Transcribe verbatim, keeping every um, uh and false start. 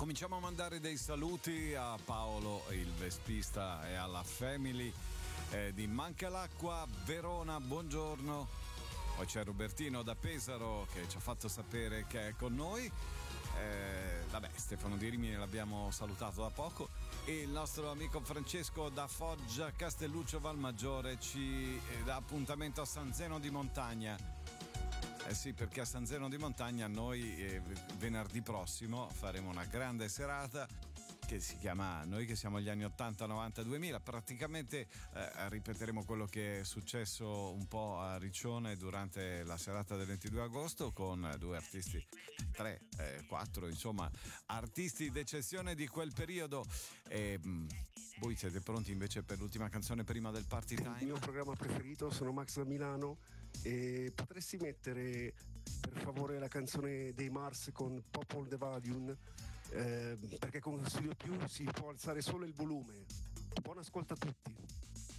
Cominciamo a mandare dei saluti a Paolo, il vespista, e alla family eh, di Manca l'Acqua Verona, buongiorno. Poi c'è Robertino da Pesaro che ci ha fatto sapere che è con noi. Eh, vabbè, Stefano Di Rimini l'abbiamo salutato da poco, e il nostro amico Francesco da Foggia Castelluccio Valmaggiore ci dà appuntamento a San Zeno di Montagna. Eh sì, perché a San Zeno di Montagna noi eh, venerdì prossimo faremo una grande serata che si chiama Noi che siamo agli anni ottanta, novanta, duemila. Praticamente eh, ripeteremo quello che è successo un po' a Riccione durante la serata del ventidue agosto con due artisti, tre, eh, quattro, insomma, artisti d'eccezione di quel periodo. E, mh, voi siete pronti invece per l'ultima canzone prima del party time? Il mio programma preferito, sono Max da Milano, e potresti mettere per favore la canzone dei Mars con Pop on the Volume, eh, perché con Studio Più si può alzare solo il volume. Buon ascolto a tutti.